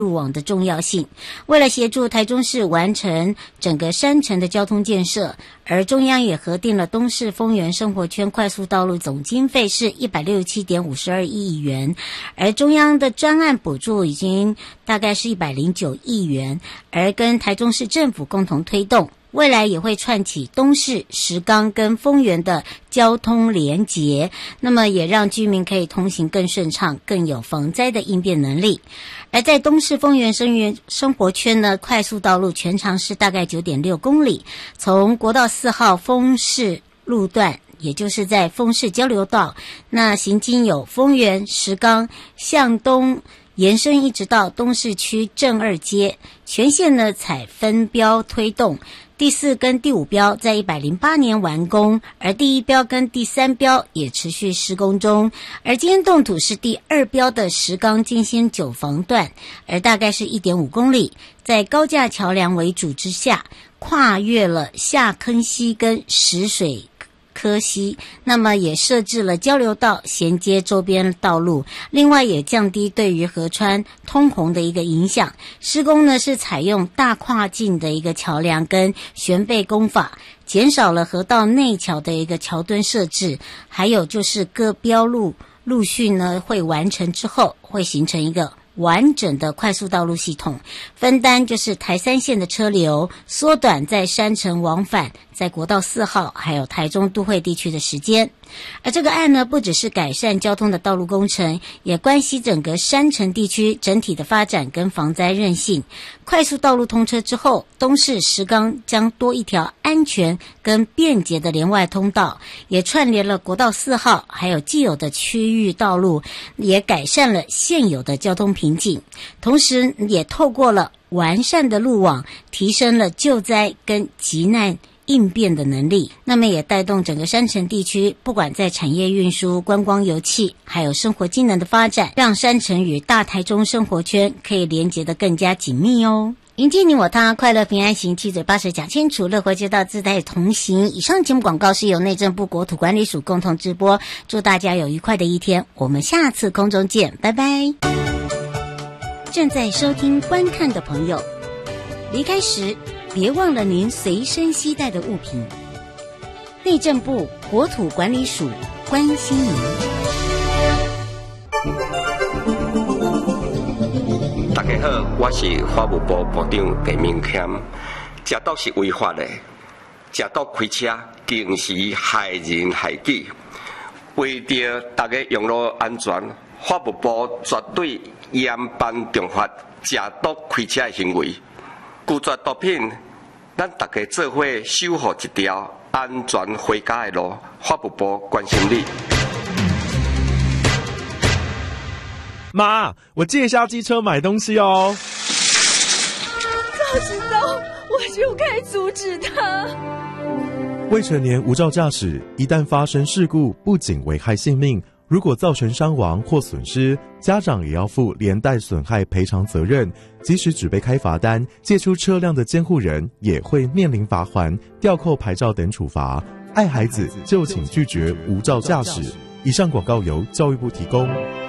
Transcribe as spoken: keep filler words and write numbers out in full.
路网的重要性。为了协助台中市完成整个山城的交通建设，而中央也核定了东势丰原生活圈快速道路总经费是 一百六十七点五二亿元，而中央的专案补助已经大概是一百零九亿元，而跟台中市政府共同推动，未来也会串起东势、石冈跟丰原的交通连结，那么也让居民可以通行更顺畅，更有防灾的应变能力。而在东势丰原生源生活圈呢，快速道路全长是大概 九点六公里，从国道四号丰势路段，也就是在丰势交流道，那行经有丰原、石冈，向东延伸一直到东势区正二街，全线呢采分标推动。第四跟第五标在一百零八年完工，而第一标跟第三标也持续施工中。而今天动土是第二标的石冈金星九房段，而大概是 一点五公里，在高架桥梁为主之下，跨越了下坑溪跟石水科溪，那么也设置了交流道衔接周边道路，另外也降低对于河川通洪的一个影响。施工呢是采用大跨境的一个桥梁跟悬背工法，减少了河道内桥的一个桥墩设置，还有就是各标路陆续呢会完成之后，会形成一个完整的快速道路系统，分担就是台三线的车流，缩短在山城往返在国道四号还有台中都会地区的时间。而这个案呢，不只是改善交通的道路工程，也关系整个山城地区整体的发展跟防灾韧性。快速道路通车之后，东势石冈将多一条安全跟便捷的连外通道，也串联了国道四号还有既有的区域道路，也改善了现有的交通瓶颈，同时也透过了完善的路网，提升了救灾跟急难应变的能力，那么也带动整个山城地区，不管在产业运输、观光游憩，还有生活机能的发展，让山城与大台中生活圈可以连结得更加紧密哦。迎接你我他，快乐平安行，七嘴八舌讲清楚，乐活街道自带同行。以上节目广告是由内政部国土管理署共同直播，祝大家有愉快的一天，我们下次空中见，拜拜。正在收听观看的朋友，离开时别忘了您随身携带的物品。内政部国土管理署关心您。 大家好，我是法务部部长陈明谦。食毒是违法的，食毒开车更是害人害己。为着大家用路安全，法务部绝对严办重罚食毒开车的行为。拒绝毒品，咱大家做伙守护一条安全回家的路。法务部关心你。 妈，我借一下机车买东西哦。 早知道我就该阻止他。 未成年无照驾驶，一旦发生事故，不仅危害性命，如果造成伤亡或损失，家长也要负连带损害赔偿责任。即使只被开罚单，借出车辆的监护人也会面临罚锾、吊扣牌照等处罚。爱孩子就请拒绝无照驾驶。以上广告由教育部提供。